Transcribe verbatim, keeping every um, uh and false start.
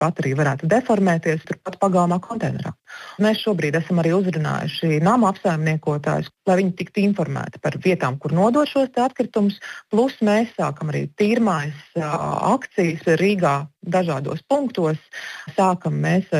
baterija varētu deformēties turpat pagalmā konteinerā. Mēs šobrīd esam arī uzrunājuši nama apsaimniekotājus, lai viņi tiktu informēti par vietām, kur nodot šos atkritumus, plus mēs sākam arī tīrmājas akcijas Rīgā dažādos punktos. Sākam mēs